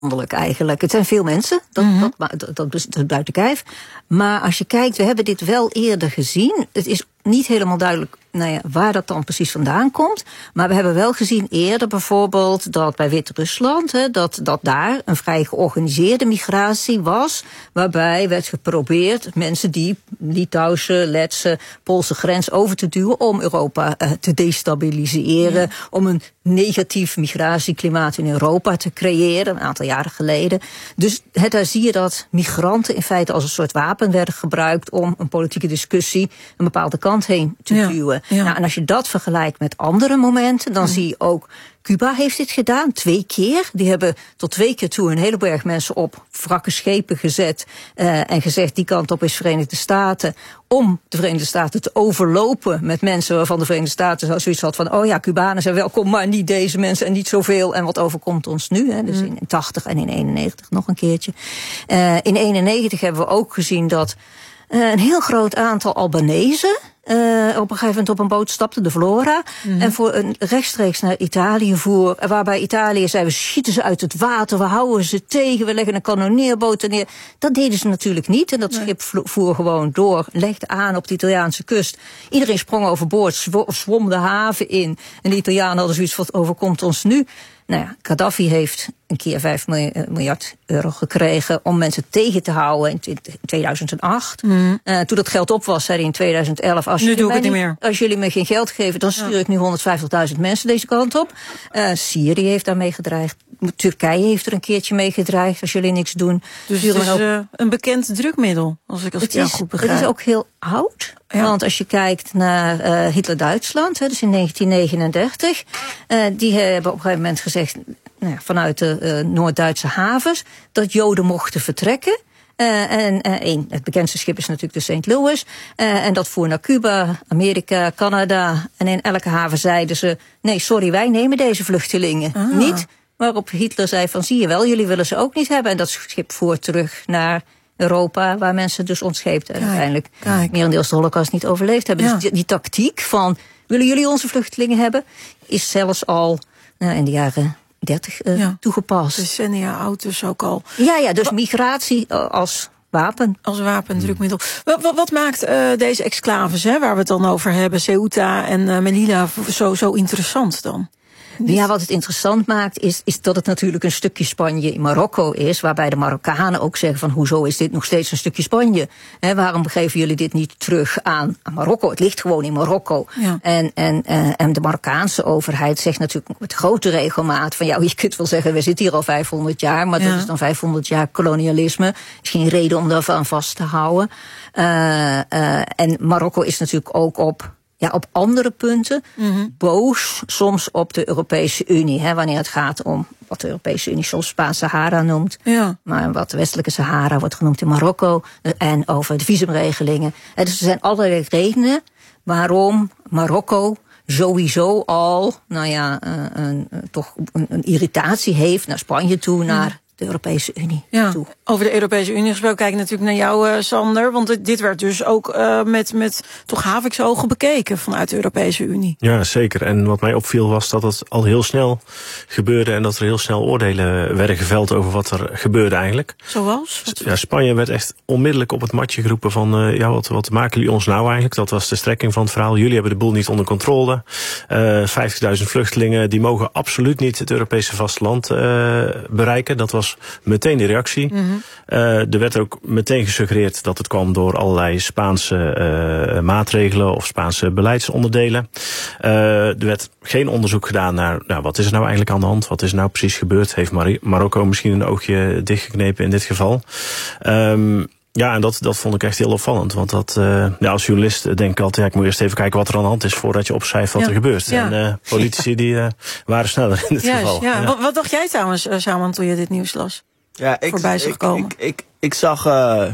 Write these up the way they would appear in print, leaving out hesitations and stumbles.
eigenlijk. Het zijn veel mensen, dat is buiten kijf. Maar als je kijkt, we hebben dit wel eerder gezien. Het is niet helemaal duidelijk waar dat dan precies vandaan komt. Maar we hebben wel gezien eerder bijvoorbeeld dat bij Wit-Rusland, dat daar een vrij georganiseerde migratie was, waarbij werd geprobeerd mensen die Litouwse, Letse, Poolse grens over te duwen om Europa te destabiliseren, om een negatief migratieklimaat in Europa te creëren, een aantal jaren geleden. Dus daar zie je dat migranten in feite als een soort wapen werden gebruikt om een politieke discussie een bepaalde kant heen te duwen. Ja. Nou, en als je dat vergelijkt met andere momenten, dan zie je ook, Cuba heeft dit gedaan 2 keer. Die hebben tot 2 keer toe een hele berg mensen op wrakke schepen gezet en gezegd die kant op is Verenigde Staten, om de Verenigde Staten te overlopen met mensen waarvan de Verenigde Staten zoiets had van, oh ja, Cubanen zijn welkom, maar niet deze mensen en niet zoveel. En wat overkomt ons nu? Hè? Dus in 80 en in 91 nog een keertje. In 91 hebben we ook gezien dat een heel groot aantal Albanezen op een gegeven moment op een boot stapte, de Flora, en voor een rechtstreeks naar Italië voer, waarbij Italië zei, we schieten ze uit het water, we houden ze tegen, we leggen een kanonneerboot neer. Dat deden ze natuurlijk niet, en dat schip voer gewoon door, legde aan op de Italiaanse kust. Iedereen sprong overboord, zwom de haven in, en de Italianen hadden zoiets van, overkomt ons nu? Nou ja, Gaddafi heeft een keer 5 miljard euro gekregen om mensen tegen te houden in 2008. Toen dat geld op was, zei hij in 2011... Als jullie me geen geld geven, dan stuur ik nu 150.000 mensen deze kant op. Syrië heeft daarmee gedreigd. Turkije heeft er een keertje mee gedreigd. Als jullie niks doen. Dus het is een bekend drukmiddel, als ik het goed begrijp. Het is ook heel oud. Ja. Want als je kijkt naar Hitler-Duitsland, dus in 1939... die hebben op een gegeven moment gezegd, vanuit de Noord-Duitse havens, dat Joden mochten vertrekken. Het bekendste schip is natuurlijk de St. Louis. En dat voer naar Cuba, Amerika, Canada. En in elke haven zeiden ze, nee, sorry, wij nemen deze vluchtelingen niet. Waarop Hitler zei van, zie je wel, jullie willen ze ook niet hebben. En dat schip voer terug naar Europa, waar mensen dus ontscheepten. En uiteindelijk merendeels de Holocaust niet overleefd hebben. Dus die tactiek van, willen jullie onze vluchtelingen hebben, is zelfs al in de jaren 30 toegepast. Decennia oud dus ook al. Ja, dus migratie als wapen. Als wapen, drukmiddel. Wat maakt deze exclaves, waar we het dan over hebben, Ceuta en Melilla, zo interessant dan? Ja, wat het interessant maakt is dat het natuurlijk een stukje Spanje in Marokko is, waarbij de Marokkanen ook zeggen van, hoezo is dit nog steeds een stukje Spanje? Waarom geven jullie dit niet terug aan Marokko? Het ligt gewoon in Marokko. Ja. En de Marokkaanse overheid zegt natuurlijk met grote regelmaat van, je kunt wel zeggen, we zitten hier al 500 jaar, maar dat is dan 500 jaar kolonialisme. Is geen reden om daarvan vast te houden. En Marokko is natuurlijk ook op andere punten boos, soms op de Europese Unie. Wanneer het gaat om wat de Europese Unie soms Spaans-Sahara noemt. Ja. Maar wat de westelijke Sahara wordt genoemd in Marokko. En over de visumregelingen. Dus er zijn allerlei redenen waarom Marokko sowieso al toch een irritatie heeft naar Spanje toe, naar de Europese Unie toe. Over de Europese Unie gesproken, kijk ik natuurlijk naar jou, Sander. Want dit werd dus ook met toch haviksogen bekeken vanuit de Europese Unie. Ja, zeker. En wat mij opviel was dat het al heel snel gebeurde en dat er heel snel oordelen werden geveld over wat er gebeurde eigenlijk. Zoals? Ja, Spanje werd echt onmiddellijk op het matje geroepen van, wat maken jullie ons nou eigenlijk? Dat was de strekking van het verhaal. Jullie hebben de boel niet onder controle. 50.000 vluchtelingen, die mogen absoluut niet het Europese vasteland bereiken. Dat was meteen de reactie. Er werd ook meteen gesuggereerd dat het kwam door allerlei Spaanse maatregelen of Spaanse beleidsonderdelen. Er werd geen onderzoek gedaan naar, wat is er nou eigenlijk aan de hand? Wat is er nou precies gebeurd? Heeft Marokko misschien een oogje dichtgeknepen in dit geval? Ja, en dat vond ik echt heel opvallend. Want als journalist denk ik altijd, ik moet eerst even kijken wat er aan de hand is voordat je opschrijft wat er gebeurt. Ja. En politici die waren sneller in dit geval. Ja. Ja. Wat dacht jij trouwens, Saman, toen je dit nieuws las? Ja, ik zag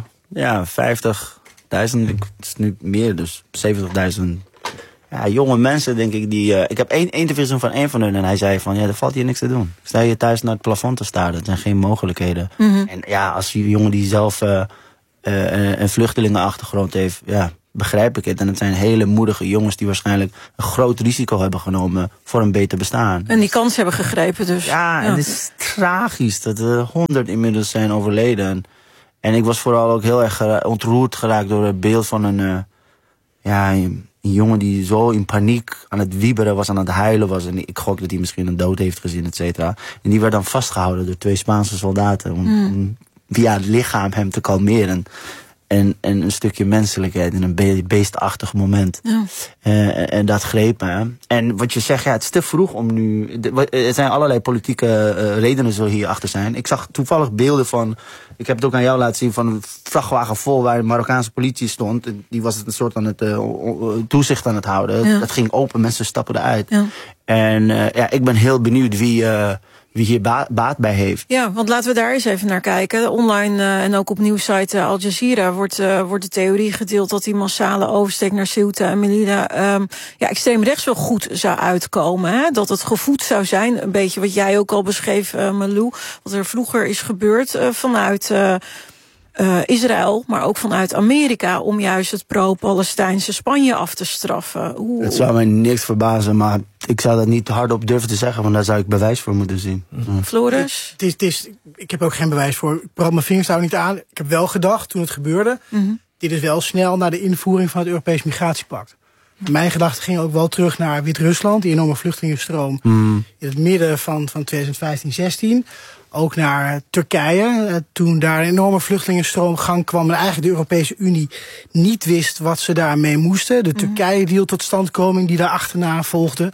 50.000, het is nu meer, dus 70.000 jonge mensen, denk ik, die... ik heb één interview gezien van één van hun en hij zei van, er valt hier niks te doen. Sta je thuis naar het plafond te staren, er zijn geen mogelijkheden. En als die jongen die zelf een vluchtelingenachtergrond heeft, begrijp ik het. En het zijn hele moedige jongens die waarschijnlijk een groot risico hebben genomen voor een beter bestaan. En die kans hebben gegrepen dus. Ja, en het is tragisch dat er 100 inmiddels zijn overleden. En ik was vooral ook heel erg ontroerd geraakt door het beeld van een jongen die zo in paniek aan het wieberen was, aan het huilen was. En ik gok dat hij misschien een dood heeft gezien, et cetera. En die werd dan vastgehouden door 2 Spaanse soldaten om via het lichaam hem te kalmeren. En een stukje menselijkheid in een beestachtig moment. Ja. En dat greep me. En wat je zegt, het is te vroeg om nu... Er zijn allerlei politieke redenen zullen hier achter zijn. Ik zag toevallig beelden van... Ik heb het ook aan jou laten zien van een vrachtwagen vol waar de Marokkaanse politie stond. Die was een soort aan het toezicht aan het houden. Ja. Dat ging open, mensen stappen eruit. Ja. En ik ben heel benieuwd wie hier baat bij heeft. Ja, want laten we daar eens even naar kijken. Online en ook op nieuwssite Al Jazeera wordt de theorie gedeeld dat die massale oversteek naar Ceuta en Melilla extreem rechts wel goed zou uitkomen. Hè? Dat het gevoed zou zijn, een beetje wat jij ook al beschreef, Malou, wat er vroeger is gebeurd vanuit Israël, maar ook vanuit Amerika, om juist het pro-Palestijnse Spanje af te straffen. Het zou mij niks verbazen, maar ik zou dat niet hardop durven te zeggen, want daar zou ik bewijs voor moeten zien. Floris? Ik heb ook geen bewijs voor. Ik brand mijn vingers daar niet aan. Ik heb wel gedacht, toen het gebeurde, dit is wel snel naar de invoering van het Europees Migratiepact. Mijn gedachten gingen ook wel terug naar Wit-Rusland, die enorme vluchtelingenstroom in het midden van 2015-16. Ook naar Turkije, toen daar een enorme vluchtelingenstroom gang kwam en eigenlijk de Europese Unie niet wist wat ze daarmee moesten. De Turkije-deal tot standkoming die daar achterna volgde.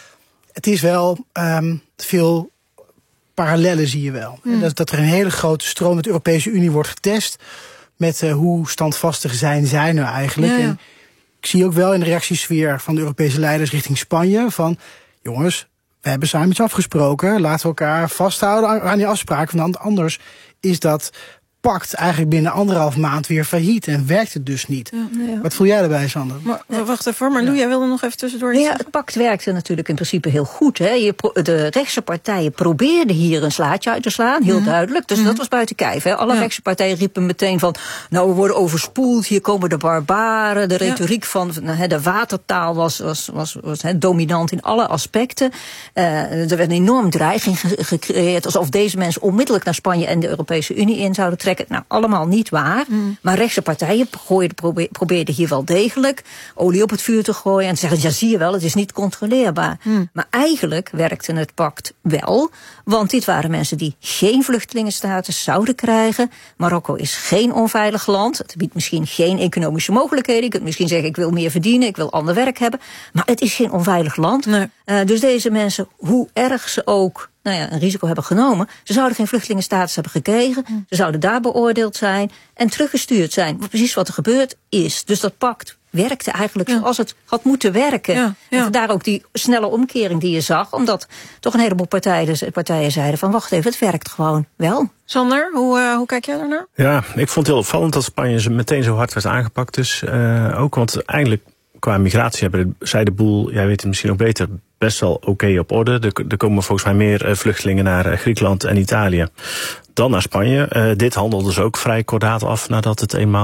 Het is wel veel parallellen, zie je wel. Dat er een hele grote stroom met de Europese Unie wordt getest met hoe standvastig zijn zij nou eigenlijk. Ja. En ik zie ook wel in de reactiesfeer van de Europese leiders richting Spanje van, jongens, we hebben samen iets afgesproken, laten we elkaar vasthouden aan die afspraken, want anders is dat pact eigenlijk binnen 1,5 maand weer failliet en werkt het dus niet. Ja. Wat voel jij erbij, Sander? Maar wacht even, maar Lou, jij wilde nog even tussendoor iets het pact werkte natuurlijk in principe heel goed. Hè. De rechtse partijen probeerden hier een slaatje uit te slaan, heel duidelijk. Dus dat was buiten kijf. Hè. Alle rechtse partijen riepen meteen van, nou, we worden overspoeld, hier komen de barbaren. De retoriek van de watertaal was dominant in alle aspecten. Er werd een enorm dreiging gecreëerd, alsof deze mensen onmiddellijk naar Spanje en de Europese Unie in zouden trekken. Nou, allemaal niet waar. Maar rechtse partijen probeerden hier wel degelijk olie op het vuur te gooien en te zeggen, ja, zie je wel, het is niet controleerbaar. Maar eigenlijk werkte het pact wel, want dit waren mensen die geen vluchtelingenstatus zouden krijgen. Marokko is geen onveilig land. Het biedt misschien geen economische mogelijkheden. Je kunt misschien zeggen, ik wil meer verdienen, ik wil ander werk hebben. Maar het is geen onveilig land. Nee. Dus deze mensen, hoe erg ze ook een risico hebben genomen, ze zouden geen vluchtelingenstatus hebben gekregen. Ze zouden daar beoordeeld zijn en teruggestuurd zijn. Precies wat er gebeurd is. Dus dat pact werkte eigenlijk zoals het had moeten werken. Ja. En vandaar ook die snelle omkering die je zag, omdat toch een heleboel partijen zeiden van, wacht even, het werkt gewoon wel. Sander, hoe kijk jij daarnaar? Ja, ik vond het heel opvallend dat Spanje meteen zo hard werd aangepakt. Dus ook, want eigenlijk qua migratie hebben zij de boel, jij weet het misschien ook beter, best wel oké op orde. Er komen volgens mij meer vluchtelingen naar Griekenland en Italië dan naar Spanje. Dit handelde dus ook vrij kordaat af nadat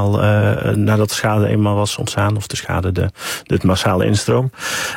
de schade eenmaal was ontstaan, of de schade, de massale instroom.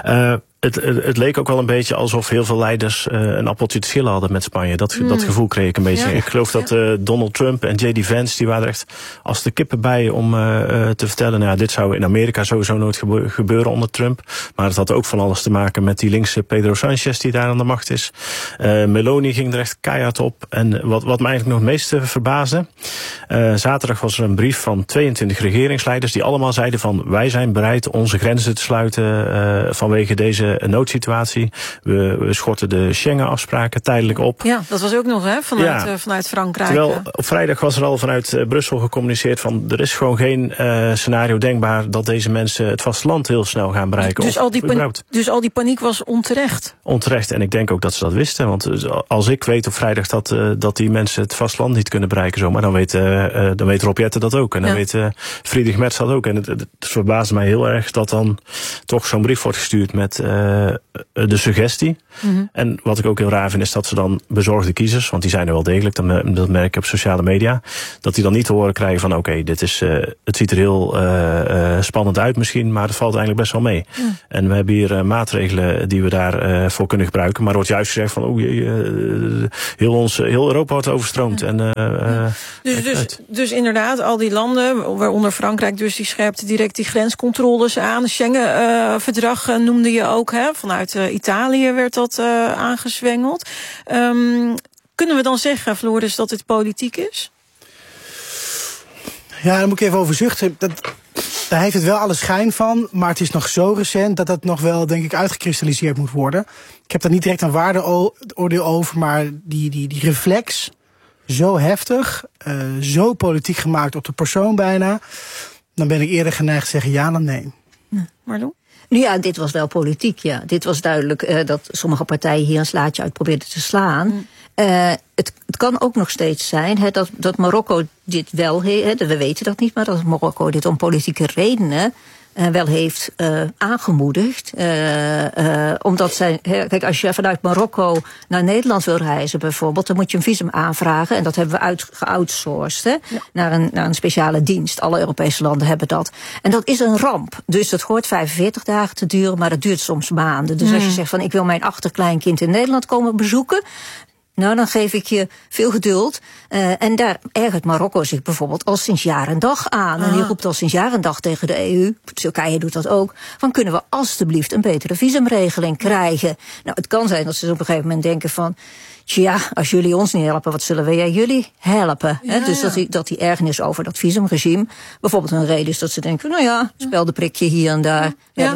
Het leek ook wel een beetje alsof heel veel leiders een appeltje te schillen hadden met Spanje. Dat gevoel kreeg ik een beetje. Ja. Ik geloof dat Donald Trump en J.D. Vance, die waren er echt als de kippen bij om te vertellen, dit zou in Amerika sowieso nooit gebeuren onder Trump. Maar het had ook van alles te maken met die linkse Pedro Sanchez die daar aan de macht is. Meloni ging er echt keihard op. En wat me eigenlijk nog het meeste verbaasde, zaterdag was er een brief van 22 regeringsleiders die allemaal zeiden van, wij zijn bereid onze grenzen te sluiten vanwege deze noodsituatie. We schorten de Schengen-afspraken tijdelijk op. Ja, dat was ook nog vanuit Frankrijk. Terwijl op vrijdag was er al vanuit Brussel gecommuniceerd van, er is gewoon geen scenario denkbaar dat deze mensen het vasteland heel snel gaan bereiken. Dus al die paniek was onterecht? Onterecht, en ik denk ook dat ze dat wisten. Want als ik weet op vrijdag dat die mensen het vasteland niet kunnen bereiken zomaar, dan weet Rob Jetten dat ook. En dan weet Friedrich Merz dat ook. En het verbaasde mij heel erg dat dan toch zo'n brief wordt gestuurd met de suggestie. Mm-hmm. En wat ik ook heel raar vind is dat ze dan bezorgde kiezers, want die zijn er wel degelijk, dat merk ik op sociale media, dat die dan niet te horen krijgen van oké, dit is, het ziet er heel spannend uit misschien, maar het valt eigenlijk best wel mee. Mm. En we hebben hier maatregelen die we daarvoor kunnen gebruiken, maar er wordt juist gezegd van heel Europa wordt overstroomd. Ja. En, dus inderdaad, al die landen, waaronder Frankrijk dus, die scherpte direct die grenscontroles aan. Schengen-verdrag noemde je ook, hè? Vanuit Italië werd dat aangezwengeld. Kunnen we dan zeggen, Floris, dat dit politiek is? Ja, daar moet ik even over zuchten. Daar heeft het wel alle schijn van, maar het is nog zo recent dat dat nog wel, denk ik, uitgekristalliseerd moet worden. Ik heb daar niet direct een waardeoordeel over, maar die reflex, zo heftig, zo politiek gemaakt op de persoon bijna, dan ben ik eerder geneigd te zeggen ja dan nee. Marlou? Nu ja, dit was wel politiek, ja. Dit was duidelijk dat sommige partijen hier een slaatje uit probeerden te slaan. Het kan ook nog steeds zijn dat Marokko dit wel heeft, we weten dat niet, maar dat Marokko dit om politieke redenen wel heeft aangemoedigd. Omdat zij, kijk, als je vanuit Marokko naar Nederland wil reizen bijvoorbeeld, dan moet je een visum aanvragen. En dat hebben we geoutsourced naar een speciale dienst. Alle Europese landen hebben dat. En dat is een ramp. Dus dat hoort 45 dagen te duren, maar dat duurt soms maanden. Dus als je zegt van ik wil mijn achterkleinkind in Nederland komen bezoeken, nou, dan geef ik je veel geduld. En daar ergert Marokko zich bijvoorbeeld al sinds jaar en dag aan. En die roept al sinds jaar en dag tegen de EU, Turkije doet dat ook, van kunnen we alstublieft een betere visumregeling krijgen. Nou, het kan zijn dat ze op een gegeven moment denken van, tja, als jullie ons niet helpen, wat zullen wij jullie helpen? Ja, dus dat die ergernis over dat visumregime bijvoorbeeld een reden is dat ze denken, nou ja, speldenprikje hier en daar.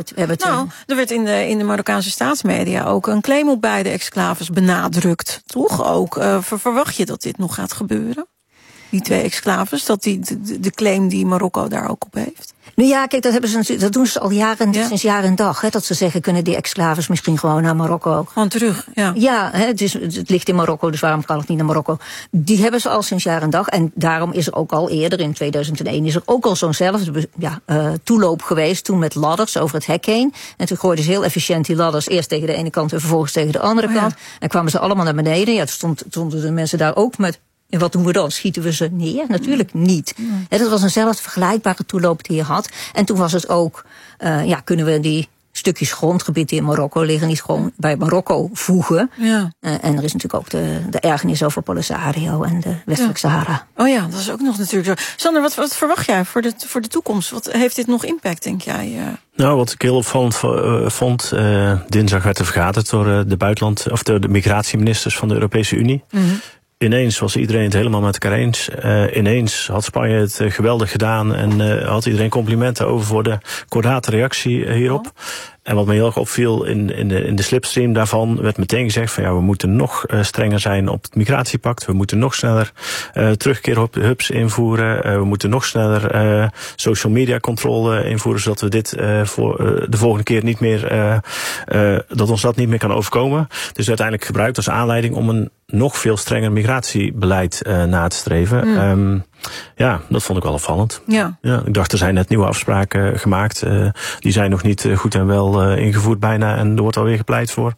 Er werd in de Marokkaanse staatsmedia ook een claim op beide exclaves benadrukt. Toch ook? Verwacht je dat dit nog gaat gebeuren? Die twee exclaves, dat de claim die Marokko daar ook op heeft? Nou ja, kijk, dat doen ze al jaren, sinds jaar en dag. Hè, dat ze zeggen, kunnen die exclaves misschien gewoon naar Marokko? Gewoon terug, ja. Ja, het ligt in Marokko, dus waarom kan het niet naar Marokko? Die hebben ze al sinds jaar en dag. En daarom is er ook al eerder, in 2001, is er ook al zo'nzelfde toeloop geweest. Toen met ladders over het hek heen. En toen gooiden ze heel efficiënt die ladders eerst tegen de ene kant en vervolgens tegen de andere kant. En kwamen ze allemaal naar beneden. Ja, toen stonden de mensen daar ook met. En wat doen we dan? Schieten we ze neer? Natuurlijk niet. Ja, dat was eenzelfde vergelijkbare toeloop die je had. En toen was het ook, kunnen we die stukjes grondgebied die in Marokko liggen niet gewoon bij Marokko voegen. Ja. En er is natuurlijk ook de ergernis over Polisario en de Westelijke Sahara. Oh ja, dat is ook nog natuurlijk zo. Sander, wat verwacht jij voor de toekomst? Wat heeft dit nog impact, denk jij? Nou, wat ik heel opvallend vond, dinsdag werd er vergaderd door de migratieministers van de Europese Unie. Mm-hmm. Ineens was iedereen het helemaal met elkaar eens. Ineens had Spanje het geweldig gedaan en had iedereen complimenten over voor de kordate reactie hierop. En wat me heel erg opviel in de slipstream daarvan werd meteen gezegd van we moeten nog strenger zijn op het migratiepact. We moeten nog sneller terugkeerhubs invoeren. We moeten nog sneller social media controle invoeren, zodat we dit voor de volgende keer niet meer, dat ons dat niet meer kan overkomen. Dus uiteindelijk gebruikt als aanleiding om een nog veel strenger migratiebeleid na te streven. Dat vond ik wel opvallend. Ja, ik dacht, er zijn net nieuwe afspraken gemaakt. Die zijn nog niet goed en wel ingevoerd bijna. En er wordt alweer gepleit voor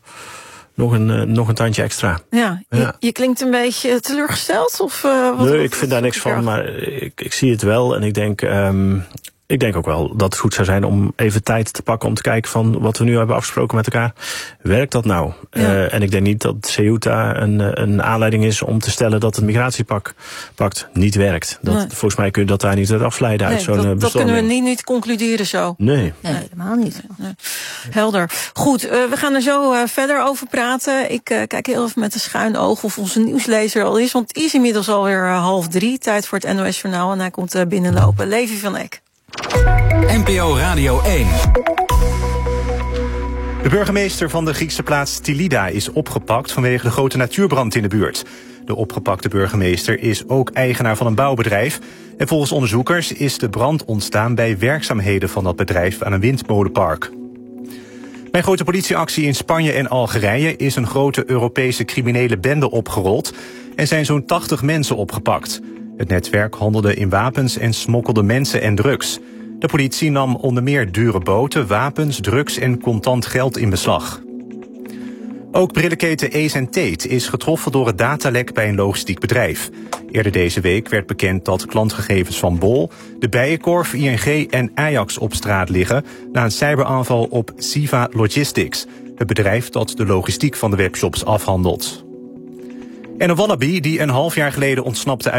nog een tandje extra. Ja, je klinkt een beetje teleurgesteld? Of, nee, ik vind daar niks van. Maar ik zie het wel en ik denk Ik denk ook wel dat het goed zou zijn om even tijd te pakken om te kijken van wat we nu hebben afgesproken met elkaar. Werkt dat nou? Ja. En ik denk niet dat Ceuta een aanleiding is om te stellen dat het migratiepact niet werkt. Volgens mij kun je dat daar niet uit afleiden uit zo'n bestorming. Dat kunnen we niet concluderen zo. Nee, helemaal niet. Nee. Helder. Goed, we gaan er zo verder over praten. Ik kijk heel even met een schuin oog of onze nieuwslezer al is. Want het is inmiddels alweer 2:30. Tijd voor het NOS-journaal. En hij komt binnenlopen. Levi van Eck. NPO Radio 1. De burgemeester van de Griekse plaats Tilida is opgepakt vanwege de grote natuurbrand in de buurt. De opgepakte burgemeester is ook eigenaar van een bouwbedrijf. En volgens onderzoekers is de brand ontstaan bij werkzaamheden van dat bedrijf aan een windmolenpark. Bij een grote politieactie in Spanje en Algerije is een grote Europese criminele bende opgerold. Er zijn zo'n 80 mensen opgepakt. Het netwerk handelde in wapens en smokkelde mensen en drugs. De politie nam onder meer dure boten, wapens, drugs en contant geld in beslag. Ook brillenketen Ace & Tate is getroffen door het datalek bij een logistiek bedrijf. Eerder deze week werd bekend dat klantgegevens van Bol, de Bijenkorf, ING en Ajax op straat liggen na een cyberaanval op Siva Logistics, het bedrijf dat de logistiek van de webshops afhandelt. En een wallaby die een half jaar geleden ontsnapte uit